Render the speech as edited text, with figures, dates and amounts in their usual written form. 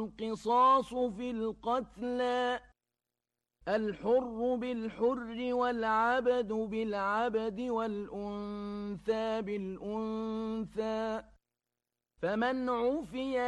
القصاص في القتلى الحر بالحر والعبد بالعبد والأنثى بالأنثى فمن عفي